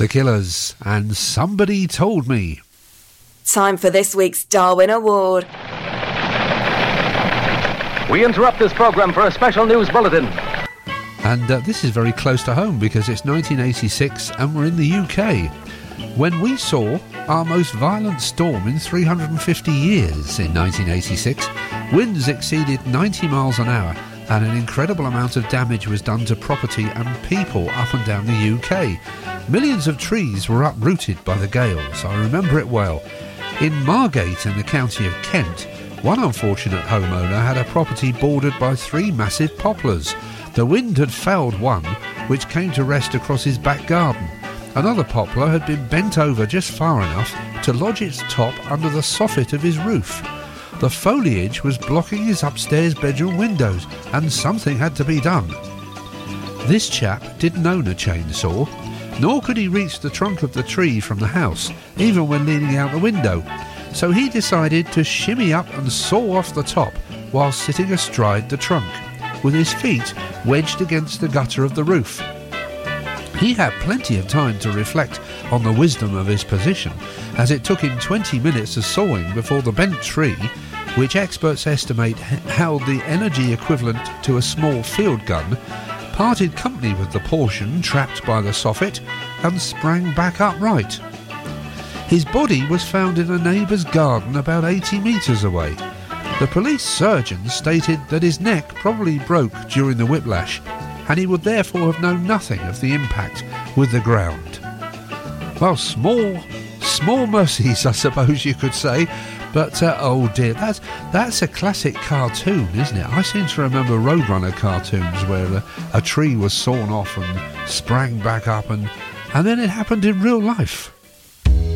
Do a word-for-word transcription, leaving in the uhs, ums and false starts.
The Killers and Somebody Told Me. Time for this week's Darwin Award. We interrupt this programme for a special news bulletin. And uh, this is very close to home because it's nineteen eighty-six and we're in the U K. When we saw our most violent storm in three hundred fifty years in nineteen eighty-six, winds exceeded ninety miles an hour and an incredible amount of damage was done to property and people up and down the U K. Millions of trees were uprooted by the gales. I remember it well. In Margate in the county of Kent, one unfortunate homeowner had a property bordered by three massive poplars. The wind had felled one, which came to rest across his back garden. Another poplar had been bent over just far enough to lodge its top under the soffit of his roof. The foliage was blocking his upstairs bedroom windows, and something had to be done. This chap didn't own a chainsaw, nor could he reach the trunk of the tree from the house, even when leaning out the window. So he decided to shimmy up and saw off the top while sitting astride the trunk, with his feet wedged against the gutter of the roof. He had plenty of time to reflect on the wisdom of his position, as it took him twenty minutes of sawing before the bent tree, which experts estimate held the energy equivalent to a small field gun, parted company with the portion trapped by the soffit and sprang back upright. His body was found in a neighbour's garden about eighty metres away. The police surgeon stated that his neck probably broke during the whiplash, and he would therefore have known nothing of the impact with the ground. Well, small, small mercies, I suppose you could say, but uh, oh dear, that's, that's a classic cartoon, isn't it? I seem to remember Roadrunner cartoons where a, a tree was sawn off and sprang back up, and, and then it happened in real life.